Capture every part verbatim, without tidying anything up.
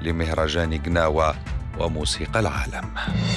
لمهرجان جناوة وموسيقى العالم.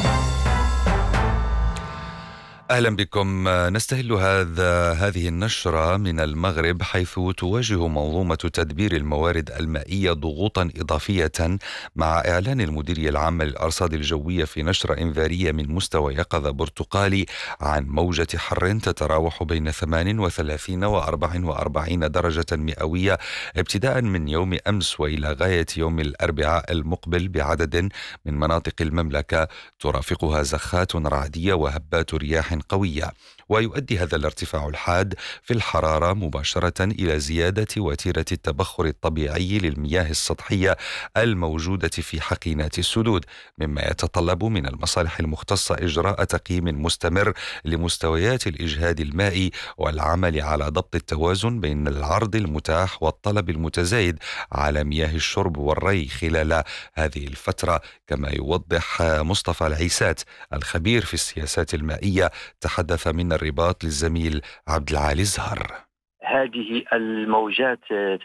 أهلا بكم. نستهل هذا هذه النشرة من المغرب، حيث تواجه منظومة تدبير الموارد المائية ضغوطا إضافية مع إعلان المديرية العامة للأرصاد الجوية في نشرة إنذارية من مستوى يقظة برتقالي عن موجة حر تتراوح بين ثمانية وثلاثين وأربعة وأربعين درجة مئوية ابتداء من يوم أمس وإلى غاية يوم الأربعاء المقبل بعدد من مناطق المملكة، ترافقها زخات رعدية وهبات رياح قوية. ويؤدي هذا الارتفاع الحاد في الحرارة مباشرة إلى زيادة وتيرة التبخر الطبيعي للمياه السطحية الموجودة في حقينات السدود، مما يتطلب من المصالح المختصة إجراء تقييم مستمر لمستويات الإجهاد المائي والعمل على ضبط التوازن بين العرض المتاح والطلب المتزايد على مياه الشرب والري خلال هذه الفترة. كما يوضح مصطفى العيسات الخبير في السياسات المائية، تحدث من الرباط للزميل عبد العالي الزهر. هذه الموجات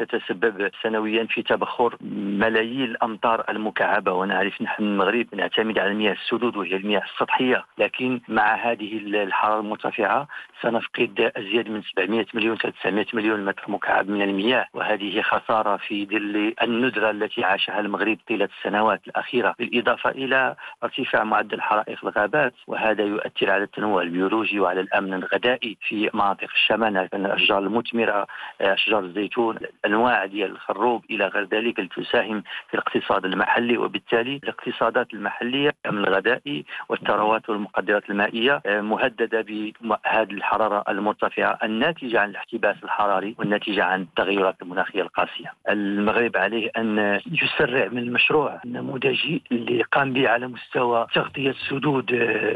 تتسبب سنويا في تبخر ملايين الأمطار المكعبة، ونعرف نحن المغرب نعتمد على مياه السدود وهي المياه السطحية، لكن مع هذه الحرارة المرتفعة سنفقد أزيد من سبعمائة مليون تسعمائة مليون متر مكعب من المياه، وهذه خسارة في ظل الندرة التي عاشها المغرب طيلة السنوات الأخيرة، بالإضافة إلى ارتفاع معدل حرائق الغابات، وهذا يؤثر على التنوع البيولوجي وعلى الأمن الغذائي في مناطق الشمال. الأشجار المثمرة، أشجار الزيتون، الأنواع ديال الخروب إلى غير ذلك، لتساهم في الاقتصاد المحلي، وبالتالي الاقتصادات المحلية الأمن الغذائي والثروات والمقدرات المائية مهددة بهذه الحرارة المرتفعة الناتجة عن الاحتباس الحراري والناتجة عن التغيرات المناخية القاسية. المغرب عليه أن يسرع من المشروع النموذجي اللي قام به على مستوى تغطية سدود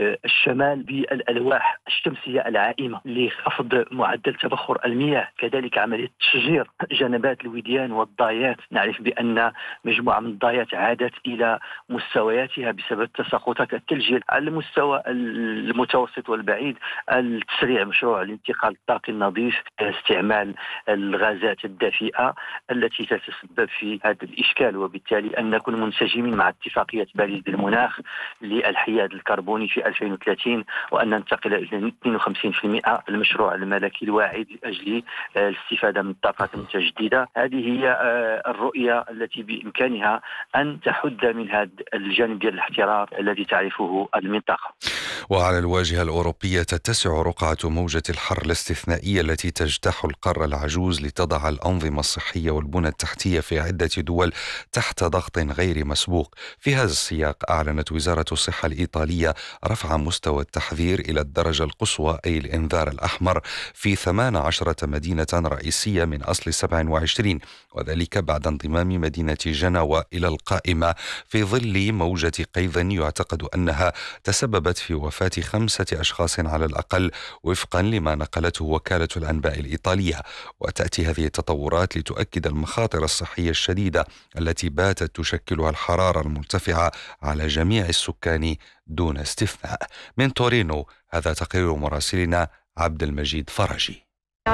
الشمال بالألواح الشمسية العائمة لخفض معدل تبخر المياه، كذلك عملية تشجير جنبات الوديان والضايات. نعرف بأن مجموعة من الضايات عادت إلى مستوياتها بسبب تساقطات الثلج. على المستوى المتوسط والبعيد، التسريع مشروع الانتقال الطاقي النظيف، استعمال الغازات الدافئة التي تتسبب في هذا الإشكال، وبالتالي أن نكون منسجمين مع اتفاقية باريس بالمناخ للحياد الكربوني في ألفين وثلاثين، وأن ننتقل إلى اثنين وخمسين بالمئة المشروع الملكي الواعد لأجل الاستفادة من الطاقات المتجددة. هذه هي الرؤية التي بإمكانها أن تحد من هذا الجانب ديال الاحترار الذي تعرفه المنطقة. وعلى الواجهة الأوروبية تتسع رقعة موجة الحر الاستثنائية التي تجتاح القارة العجوز لتضع الأنظمة الصحية والبنى التحتية في عدة دول تحت ضغط غير مسبوق. في هذا السياق أعلنت وزارة الصحة الإيطالية رفع مستوى التحذير إلى الدرجة القصوى، أي الإنذار الأحمر، في ثمان عشرة مدينة رئيسية من أصل سبع وعشرين، وذلك بعد انضمام مدينة جنوة إلى القائمة في ظل موجة قيظ يعتقد أنها تسببت في وفاة خمسة أشخاص على الأقل، وفقا لما نقلته وكالة الأنباء الإيطالية. وتأتي هذه التطورات لتؤكد المخاطر الصحية الشديدة التي باتت تشكلها الحرارة المرتفعة على جميع السكان دون استثناء. من تورينو، هذا تقرير مراسلنا عبد المجيد فرجي.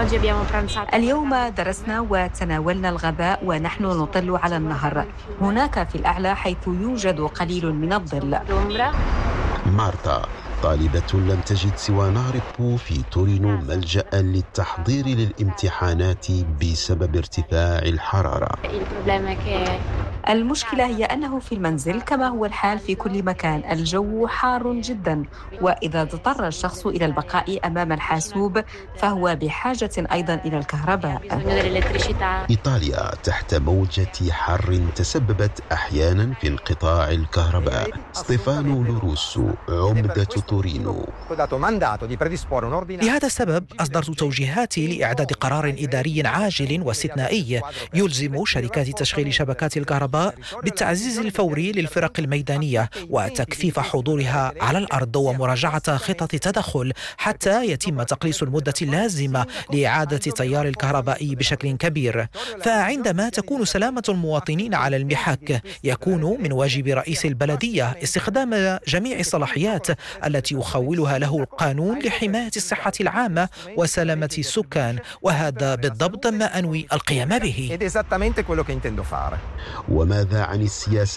اليوم درسنا وتناولنا الغباء ونحن نطل على النهر، هناك في الأعلى حيث يوجد قليل من الظل. مارتا طالبة لم تجد سوى نهر بو في تورينو ملجأ للتحضير للامتحانات بسبب ارتفاع الحرارة. المشكلة هي أنه في المنزل كما هو الحال في كل مكان الجو حار جدا، وإذا اضطر الشخص إلى البقاء أمام الحاسوب فهو بحاجة أيضا إلى الكهرباء. إيطاليا تحت موجة حر تسببت أحيانا في انقطاع الكهرباء. ستيفانو لوروسو عمدة تورينو: لهذا السبب أصدرت توجيهاتي لإعداد قرار إداري عاجل واستثنائي يلزم شركات تشغيل شبكات الكهرباء بالتعزيز الفوري للفرق الميدانية وتكثيف حضورها على الأرض ومراجعة خطط تدخل حتى يتم تقليص المدة اللازمة لإعادة تيار الكهرباء بشكل كبير. فعندما تكون سلامة المواطنين على المحك يكون من واجب رئيس البلدية استخدام جميع الصلاحيات التي يخولها له القانون لحماية الصحة العامة وسلامة السكان، وهذا بالضبط ما أنوي القيام به. وماذا عن السياسات